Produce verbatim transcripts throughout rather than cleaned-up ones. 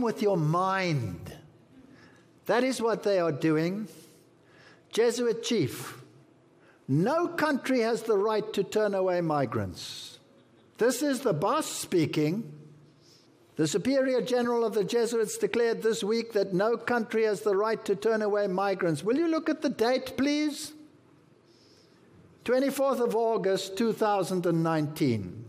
with your mind. That is what they are doing. Jesuit chief, no country has the right to turn away migrants. This is the boss speaking. The Superior General of the Jesuits declared this week that no country has the right to turn away migrants. Will you look at the date, please? twenty-fourth of August, two thousand nineteen.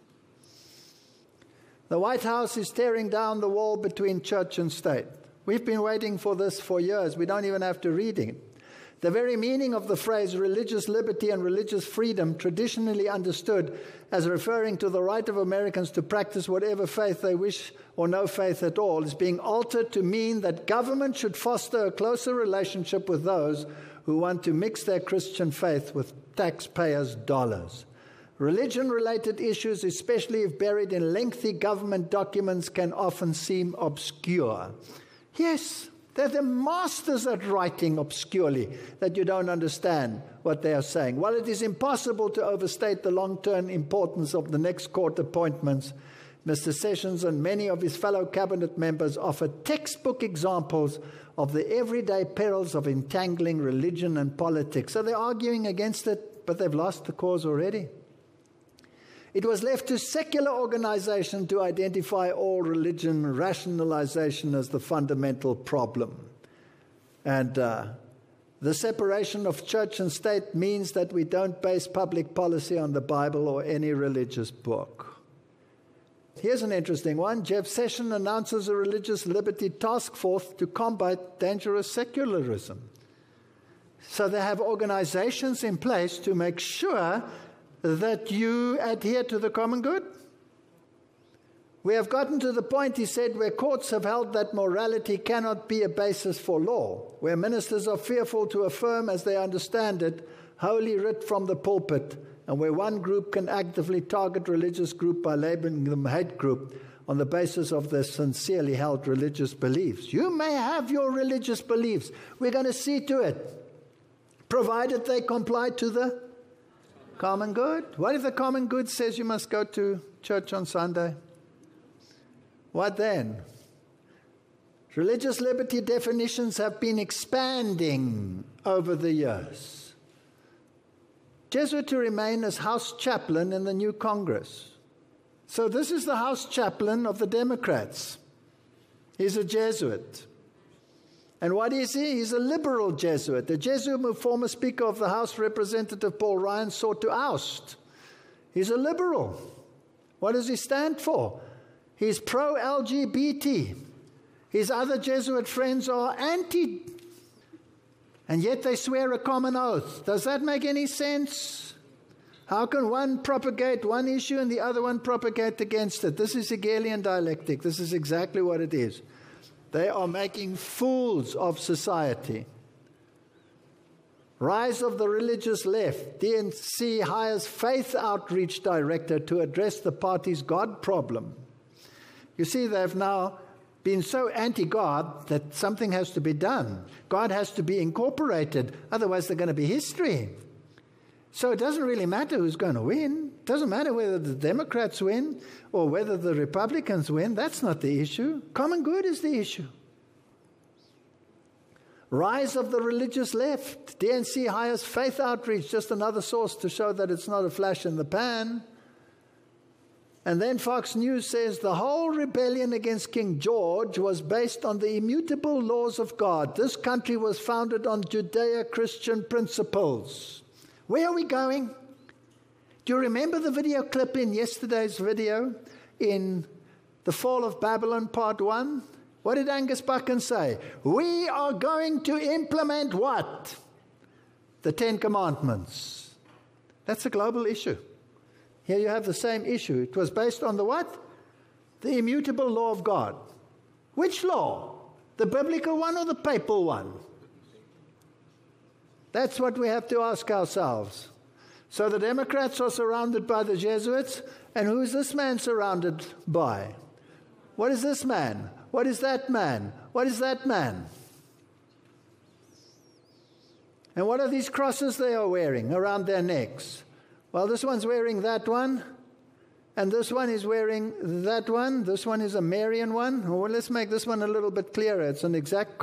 The White House is tearing down the wall between church and state. We've been waiting for this for years. We don't even have to read it. The very meaning of the phrase religious liberty and religious freedom, traditionally understood as referring to the right of Americans to practice whatever faith they wish or no faith at all, is being altered to mean that government should foster a closer relationship with those who want to mix their Christian faith with taxpayers' dollars. Religion-related issues, especially if buried in lengthy government documents, can often seem obscure. Yes, they're the masters at writing obscurely, that you don't understand what they are saying. While it is impossible to overstate the long-term importance of the next court appointments, Mister Sessions and many of his fellow cabinet members offer textbook examples of the everyday perils of entangling religion and politics. So they're arguing against it, but they've lost the cause already. It was left to secular organizations to identify all religion rationalization as the fundamental problem. And uh, the separation of church and state means that we don't base public policy on the Bible or any religious book. Here's an interesting one. Jeff Sessions announces a religious liberty task force to combat dangerous secularism. So they have organizations in place to make sure that you adhere to the common good. We have gotten to the point, he said, where courts have held that morality cannot be a basis for law, where ministers are fearful to affirm, as they understand it, Holy Writ from the pulpit, and where one group can actively target religious group by labeling them hate group on the basis of their sincerely held religious beliefs. You may have your religious beliefs. We're going to see to it, provided they comply to the common good. What if the common good says you must go to church on Sunday? What then? Religious liberty definitions have been expanding over the years. Jesuit to remain as House Chaplain in the new Congress. So this is the House Chaplain of the Democrats. He's a Jesuit. And what is he? He's a liberal Jesuit. The Jesuit who former Speaker of the House, Representative Paul Ryan, sought to oust. He's a liberal. What does he stand for? He's pro-L G B T. His other Jesuit friends are anti. And yet they swear a common oath. Does that make any sense? How can one propagate one issue and the other one propagate against it? This is Hegelian dialectic. This is exactly what it is. They are making fools of society. Rise of the religious left. D N C hires faith outreach director to address the party's God problem. You see, they've now been so anti-God that something has to be done. God has to be incorporated. Otherwise, they're going to be history. So it doesn't really matter who's going to win. It doesn't matter whether the Democrats win or whether the Republicans win. That's not the issue. Common good is the issue. Rise of the religious left. D N C hires faith outreach, just another source to show that it's not a flash in the pan. And then Fox News says the whole rebellion against King George was based on the immutable laws of God. This country was founded on Judeo-Christian principles. Where are we going? Do you remember the video clip in yesterday's video in The Fall of Babylon Part one? What did Angus Buchan say? We are going to implement what? The Ten Commandments. That's a global issue. Here you have the same issue. It was based on the what? The immutable law of God. Which law? The biblical one or the papal one? That's what we have to ask ourselves. So the Democrats are surrounded by the Jesuits, and who is this man surrounded by? What is this man? What is that man? What is that man? And what are these crosses they are wearing around their necks? Well, this one's wearing that one, And this one is wearing that one. This one is a Marian one. Well, let's make this one a little bit clearer. It's an exact